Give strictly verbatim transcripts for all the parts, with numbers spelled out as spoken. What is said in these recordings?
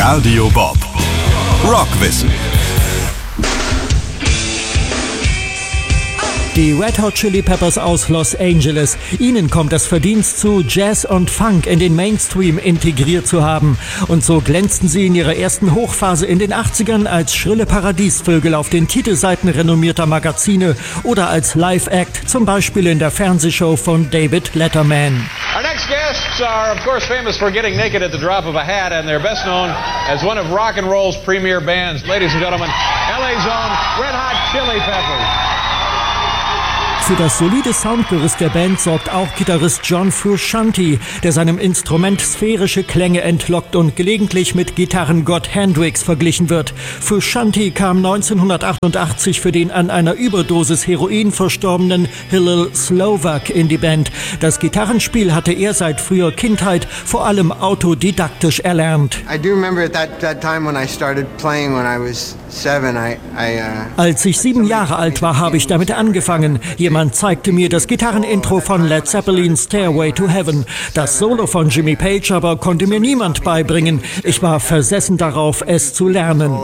Radio Bob. Rockwissen. Die Red Hot Chili Peppers aus Los Angeles. Ihnen kommt das Verdienst zu, Jazz und Funk in den Mainstream integriert zu haben. Und so glänzten sie in ihrer ersten Hochphase in den achtzigern als schrille Paradiesvögel auf den Titelseiten renommierter Magazine oder als Live-Act, zum Beispiel in der Fernsehshow von David Letterman. Our next guests are, of course, famous for getting naked at the drop of a hat, and they're best known as one of rock and roll's premier bands. Ladies and gentlemen, L A's own Red Hot Chili Peppers. Für das solide Soundgerüst der Band sorgt auch Gitarrist John Frusciante, der seinem Instrument sphärische Klänge entlockt und gelegentlich mit Gitarrengott Hendrix verglichen wird. Frusciante kam neunzehnhundertachtundachtzig für den an einer Überdosis Heroin verstorbenen Hillel Slovak in die Band. Das Gitarrenspiel hatte er seit früher Kindheit vor allem autodidaktisch erlernt. I do remember at that, that time when I started playing when I was seven, I, I, uh, Als ich sieben Jahre alt war, habe ich damit angefangen. Jemand zeigte mir das Gitarrenintro von Led Zeppelin's Stairway to Heaven. Das Solo von Jimmy Page aber konnte mir niemand beibringen. Ich war versessen darauf, es zu lernen.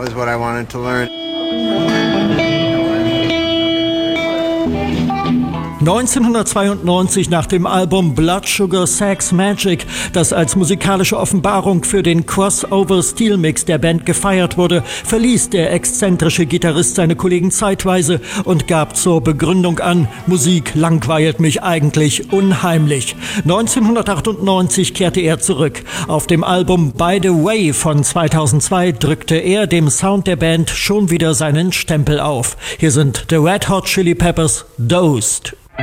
neunzehnhundertzweiundneunzig, nach dem Album Blood Sugar Sex Magik, das als musikalische Offenbarung für den Crossover-Stilmix der Band gefeiert wurde, verließ der exzentrische Gitarrist seine Kollegen zeitweise und gab zur Begründung an, Musik langweilt mich eigentlich unheimlich. neunzehnhundertachtundneunzig kehrte er zurück. Auf dem Album By the Way von zweitausendzwei drückte er dem Sound der Band schon wieder seinen Stempel auf. Hier sind The Red Hot Chili Peppers, Dosed.